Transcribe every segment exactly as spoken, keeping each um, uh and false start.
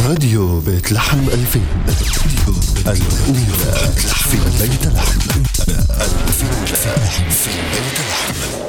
راديو بيت لحم ألفين، الأولى في بيت لحم في بيت لحم.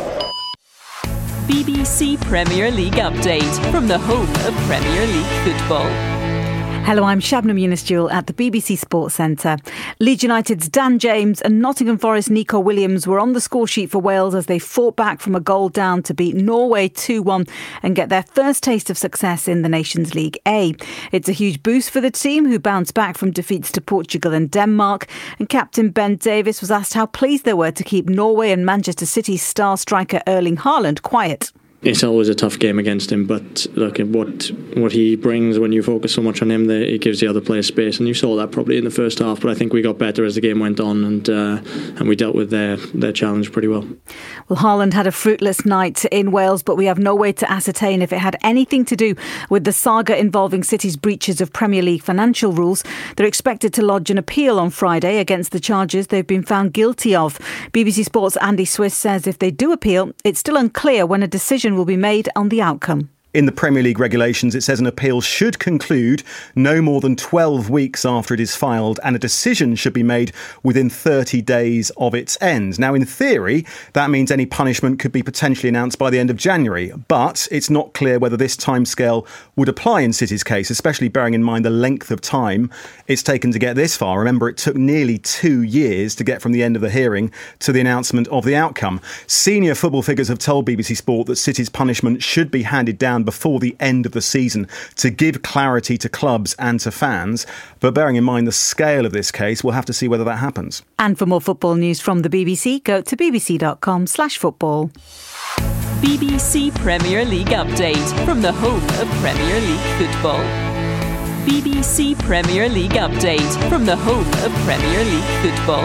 B B C Premier League update from the home of Premier League football. Hello, I'm Shabnam Yunus-Jewell at the B B C Sports Centre. Leeds United's Dan James and Nottingham Forest's Nico Williams were on the score sheet for Wales as they fought back from a goal down to beat Norway two one and get their first taste of success in the Nations League A. It's a huge boost for the team, who bounced back from defeats to Portugal and Denmark. And captain Ben Davies was asked how pleased they were to keep Norway and Manchester City's star striker Erling Haaland quiet. It's always a tough game against him, but look at what what he brings when you focus so much on him. That it gives the other players space, and you saw that probably in the first half. But I think we got better as the game went on, and uh, and we dealt with their their challenge pretty well. Well, Haaland had a fruitless night in Wales, but we have no way to ascertain if it had anything to do with the saga involving City's breaches of Premier League financial rules. They're expected to lodge an appeal on Friday against the charges they've been found guilty of. B B C Sports' Andy Swiss says if they do appeal, it's still unclear when a decision will be made on the outcome. In the Premier League regulations, it says an appeal should conclude no more than twelve weeks after it is filed, and a decision should be made within thirty days of its end. Now, in theory, that means any punishment could be potentially announced by the end of January, but it's not clear whether this timescale would apply in City's case, especially bearing in mind the length of time it's taken to get this far. Remember, it took nearly two years to get from the end of the hearing to the announcement of the outcome. Senior football figures have told B B C Sport that City's punishment should be handed down before the end of the season to give clarity to clubs and to fans. But bearing in mind the scale of this case, we'll have to see whether that happens. And for more football news from the B B C, go to bbc.com slash football. B B C Premier League update from the home of Premier League football. B B C Premier League update from the home of Premier League football.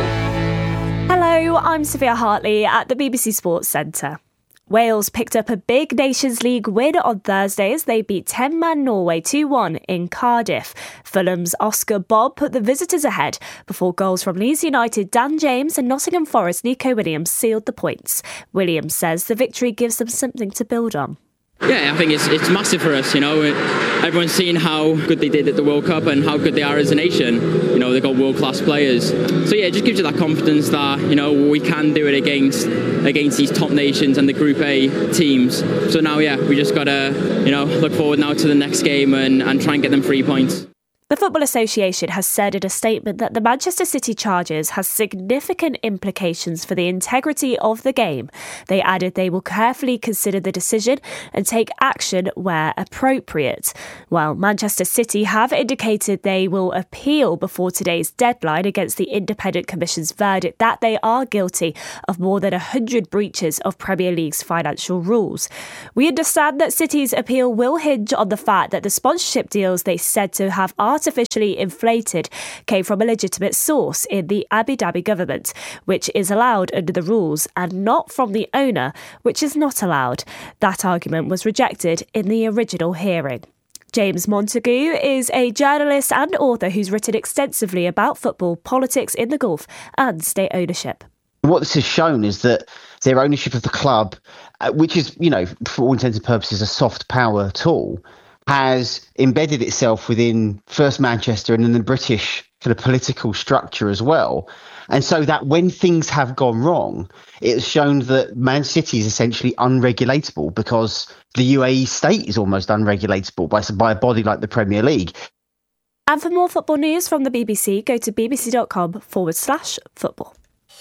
Hello, I'm Sophia Hartley at the B B C Sports Centre. Wales picked up a big Nations League win on Thursday as they beat ten-man Norway two one in Cardiff. Fulham's Oscar Bobb put the visitors ahead before goals from Leeds United Dan James and Nottingham Forest Nico Williams sealed the points. Williams says the victory gives them something to build on. Yeah, I think it's it's massive for us, you know. Everyone's seen how good they did at the World Cup and how good they are as a nation. You know, they've got world-class players. So yeah, it just gives you that confidence that, you know, we can do it against against these top nations and the Group A teams. So now, yeah, we just got to, you know, look forward now to the next game and, and try and get them three points. The Football Association has said in a statement that the Manchester City charges has significant implications for the integrity of the game. They added they will carefully consider the decision and take action where appropriate. While Manchester City have indicated they will appeal before today's deadline against the Independent Commission's verdict that they are guilty of more than one hundred breaches of Premier League's financial rules. We understand that City's appeal will hinge on the fact that the sponsorship deals they said to have artificially inflated came from a legitimate source in the Abu Dhabi government, which is allowed under the rules, and not from the owner, which is not allowed. That argument was rejected in the original hearing. James Montague is a journalist and author who's written extensively about football, politics in the Gulf and state ownership. What this has shown is that their ownership of the club, uh, which is, you know, for all intents and purposes, a soft power tool, has embedded itself within first Manchester and then the British sort of political structure as well. And so that when things have gone wrong, it has shown that Man City is essentially unregulatable because the U A E state is almost unregulatable by, by a body like the Premier League. And for more football news from the B B C, go to bbc.com forward slash football.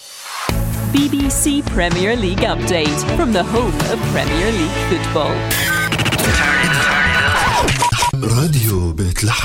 B B C Premier League update from the home of Premier League football. راديو بيت لحم.